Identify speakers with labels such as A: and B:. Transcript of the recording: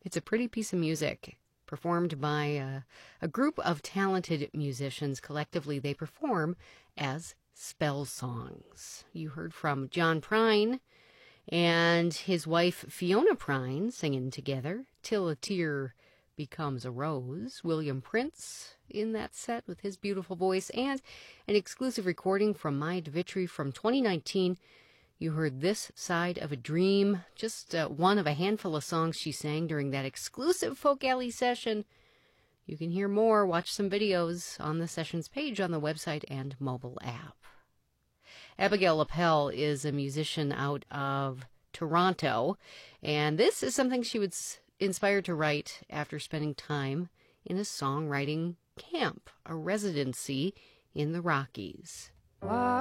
A: It's a pretty piece of music performed by a group of talented musicians. Collectively, they perform as spell songs. You heard from John Prine and his wife Fiona Prine singing together, Till a Tear Becomes a Rose. William Prince in that set with his beautiful voice, and an exclusive recording from Maya DeVitri from 2019. You heard This Side of a Dream, just one of a handful of songs she sang during that exclusive Folk Alley session. You can hear more, watch some videos on the sessions page on the website and mobile app. Abigail Appel is a musician out of Toronto, and this is something she was inspired to write after spending time in a songwriting camp, a residency in the Rockies.